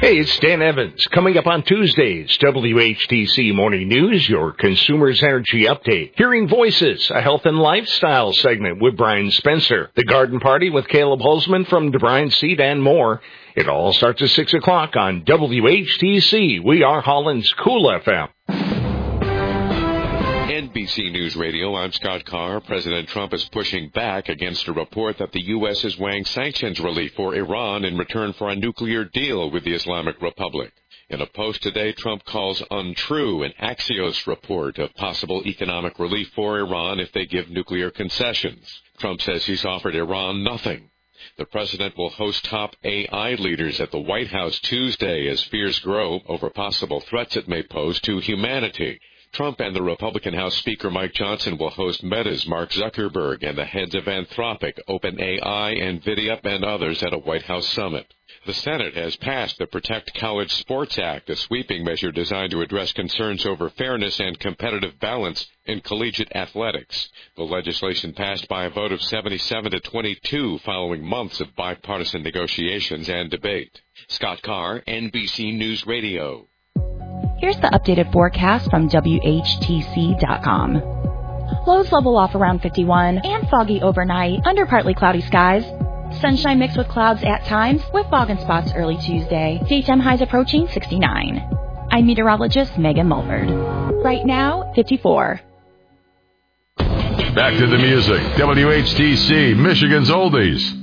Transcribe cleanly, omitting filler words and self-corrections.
Hey, it's Dan Evans. Coming up on Tuesdays, WHTC Morning News, your Consumer's Energy Update. Hearing Voices, a health and lifestyle segment with Brian Spencer. The Garden Party with Caleb Holzman from DeBryan Seed and more. It all starts at 6 o'clock on WHTC. We are Holland's Cool FM. NBC News Radio, I'm Scott Carr. President Trump is pushing back against a report that the U.S. is weighing sanctions relief for Iran in return for a nuclear deal with the Islamic Republic. In a post today, Trump calls untrue an Axios report of possible economic relief for Iran if they give nuclear concessions. Trump says he's offered Iran nothing. The president will host top AI leaders at the White House Tuesday as fears grow over possible threats it may pose to humanity. Trump and the Republican House Speaker Mike Johnson will host Meta's Mark Zuckerberg and the heads of Anthropic, OpenAI, NVIDIA, and others at a White House summit. The Senate has passed the Protect College Sports Act, a sweeping measure designed to address concerns over fairness and competitive balance in collegiate athletics. The legislation passed by a vote of 77 to 22 following months of bipartisan negotiations and debate. Scott Carr, NBC News Radio. Here's the updated forecast from WHTC.com. Lows level off around 51 and foggy overnight under partly cloudy skies. Sunshine mixed with clouds at times with fog in spots early Tuesday. Daytime highs approaching 69. I'm meteorologist Megan Mulford. Right now, 54. Back to the music. WHTC, Michigan's Oldies.